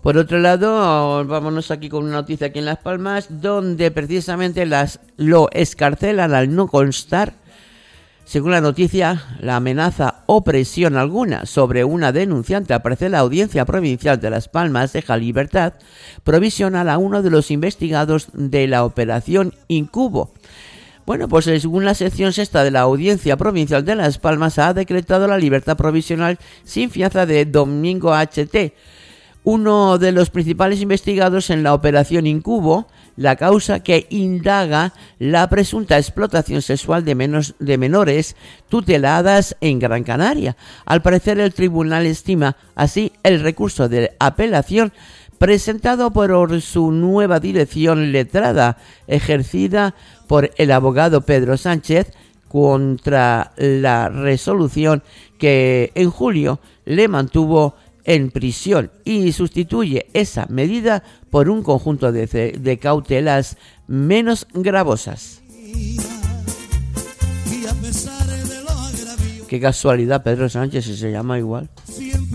Por otro lado, vámonos aquí con una noticia aquí en Las Palmas, donde precisamente lo excarcelan al no constar, según la noticia, la amenaza o presión alguna sobre una denunciante. Al parecer, la Audiencia Provincial de Las Palmas deja libertad provisional a uno de los investigados de la Operación Incubo. Bueno, pues según la sección sexta de la Audiencia Provincial de Las Palmas, ha decretado la libertad provisional sin fianza de Domingo H.T., uno de los principales investigados en la Operación Incubo, la causa que indaga la presunta explotación sexual de menores tuteladas en Gran Canaria. Al parecer, el tribunal estima así el recurso de apelación presentado por su nueva dirección letrada, ejercida por el abogado Pedro Sánchez, contra la resolución que en julio le mantuvo en prisión, y sustituye esa medida por un conjunto de cautelas menos gravosas. Qué casualidad, Pedro Sánchez, si se llama igual.